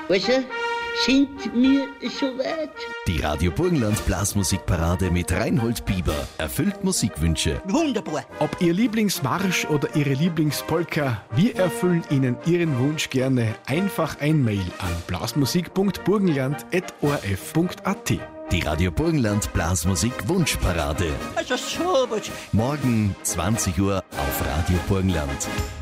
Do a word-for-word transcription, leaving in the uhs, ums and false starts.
Also, sind wir soweit? Die Radio Burgenland Blasmusikparade mit Reinhold Bieber erfüllt Musikwünsche. Wunderbar. Ob Ihr Lieblingsmarsch oder Ihre Lieblingspolka, wir erfüllen Ihnen Ihren Wunsch gerne. Einfach ein Mail an blasmusik punkt burgenland at o r f punkt a t. Die Radio Burgenland Blasmusik Wunschparade. Also sowas. Morgen zwanzig Uhr auf Radio Burgenland.